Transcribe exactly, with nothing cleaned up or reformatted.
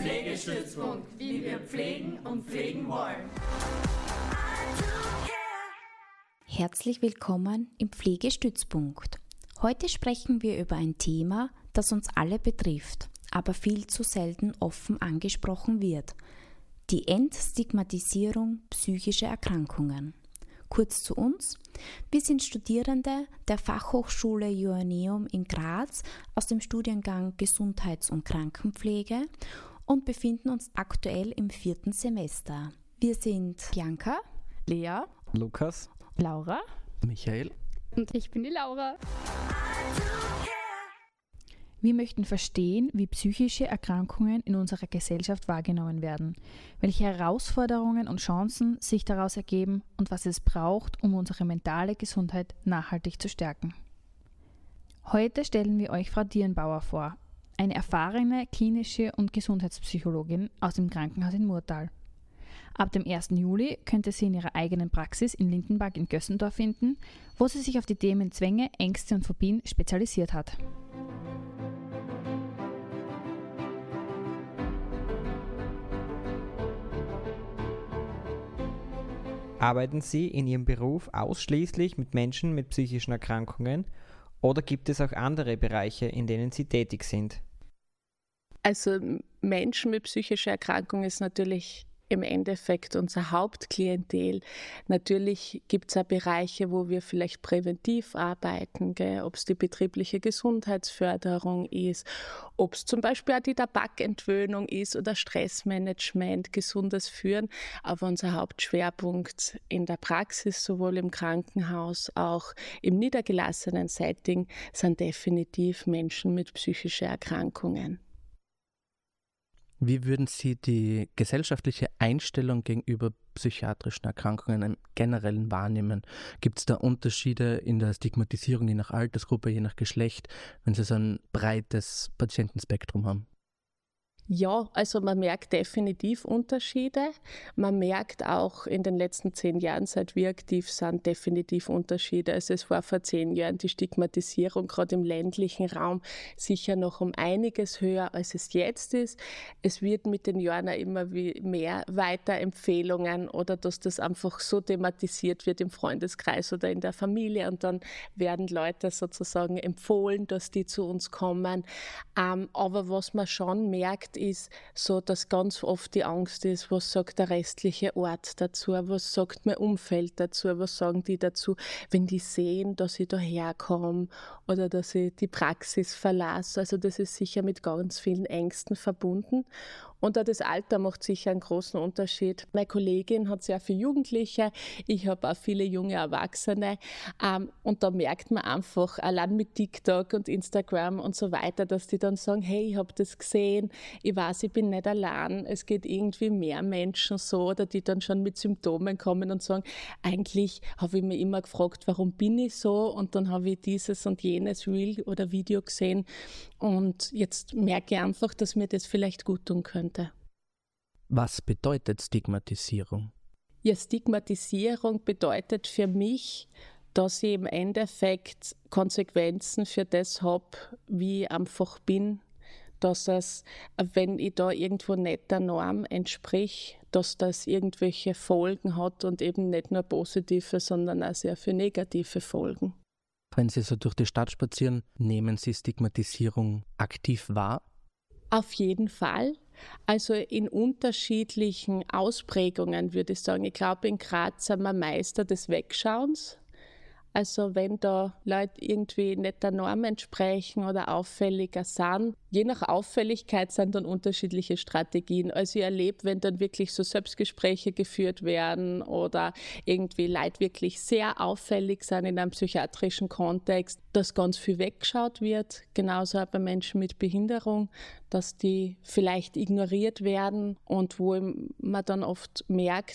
Pflegestützpunkt, wie wir pflegen und pflegen wollen. Herzlich willkommen im Pflegestützpunkt. Heute sprechen wir über ein Thema, das uns alle betrifft, aber viel zu selten offen angesprochen wird: die Entstigmatisierung psychischer Erkrankungen. Kurz zu uns: Wir sind Studierende der Fachhochschule Joanneum in Graz aus dem Studiengang Gesundheits- und Krankenpflege und befinden uns aktuell im vierten Semester. Wir sind Bianca, Lea, Lukas, Laura, Michael und ich bin die Laura. Wir möchten verstehen, wie psychische Erkrankungen in unserer Gesellschaft wahrgenommen werden, welche Herausforderungen und Chancen sich daraus ergeben und was es braucht, um unsere mentale Gesundheit nachhaltig zu stärken. Heute stellen wir euch Frau Dierenbauer vor, eine erfahrene klinische und Gesundheitspsychologin aus dem Krankenhaus in Murtal. Ab dem ersten Juli könnte sie in ihrer eigenen Praxis in Lindenberg in Gössendorf finden, wo sie sich auf die Themen Zwänge, Ängste und Phobien spezialisiert hat. Arbeiten Sie in Ihrem Beruf ausschließlich mit Menschen mit psychischen Erkrankungen oder gibt es auch andere Bereiche, in denen Sie tätig sind? Also Menschen mit psychischer Erkrankung ist natürlich im Endeffekt unser Hauptklientel. Natürlich gibt es auch Bereiche, wo wir vielleicht präventiv arbeiten, ob es die betriebliche Gesundheitsförderung ist, ob es zum Beispiel auch die Tabakentwöhnung ist oder Stressmanagement, gesundes Führen. Aber unser Hauptschwerpunkt in der Praxis, sowohl im Krankenhaus, auch im niedergelassenen Setting, sind definitiv Menschen mit psychischen Erkrankungen. Wie würden Sie die gesellschaftliche Einstellung gegenüber psychiatrischen Erkrankungen im Generellen wahrnehmen? Gibt es da Unterschiede in der Stigmatisierung, je nach Altersgruppe, je nach Geschlecht, wenn Sie so ein breites Patientenspektrum haben? Ja, also man merkt definitiv Unterschiede. Man merkt auch in den letzten zehn Jahren, seit wir aktiv sind, definitiv Unterschiede. Also es war vor zehn Jahren die Stigmatisierung gerade im ländlichen Raum sicher noch um einiges höher, als es jetzt ist. Es wird mit den Jahren auch immer mehr Weiterempfehlungen oder dass das einfach so thematisiert wird im Freundeskreis oder in der Familie und dann werden Leute sozusagen empfohlen, dass die zu uns kommen. Ähm, aber was man schon merkt, ist so, dass ganz oft die Angst ist, was sagt der restliche Ort dazu, was sagt mein Umfeld dazu, was sagen die dazu, wenn die sehen, dass ich daherkomme oder dass ich die Praxis verlasse. Also das ist sicher mit ganz vielen Ängsten verbunden. Und auch das Alter macht sicher einen großen Unterschied. Meine Kollegin hat sehr viele Jugendliche, ich habe auch viele junge Erwachsene. Und da merkt man einfach, allein mit TikTok und Instagram und so weiter, dass die dann sagen, hey, ich habe das gesehen, ich weiß, ich bin nicht allein, es geht irgendwie mehr Menschen so, oder die dann schon mit Symptomen kommen und sagen, eigentlich habe ich mich immer gefragt, warum bin ich so? Und dann habe ich dieses und jenes Reel oder Video gesehen und jetzt merke ich einfach, dass mir das vielleicht gut tun könnte. Was bedeutet Stigmatisierung? Ja, Stigmatisierung bedeutet für mich, dass ich im Endeffekt Konsequenzen für das habe, wie ich einfach bin. Dass es, wenn ich da irgendwo nicht der Norm entsprich, dass das irgendwelche Folgen hat und eben nicht nur positive, sondern auch sehr viele negative Folgen. Wenn Sie so durch die Stadt spazieren, nehmen Sie Stigmatisierung aktiv wahr? Auf jeden Fall. Also in unterschiedlichen Ausprägungen würde ich sagen. Ich glaube, in Graz sind wir Meister des Wegschauens. Also wenn da Leute irgendwie nicht der Norm entsprechen oder auffälliger sind, je nach Auffälligkeit sind dann unterschiedliche Strategien. Also ich erlebe, wenn dann wirklich so Selbstgespräche geführt werden oder irgendwie Leute wirklich sehr auffällig sind in einem psychiatrischen Kontext, dass ganz viel weggeschaut wird, genauso auch bei Menschen mit Behinderung, dass die vielleicht ignoriert werden und wo man dann oft merkt,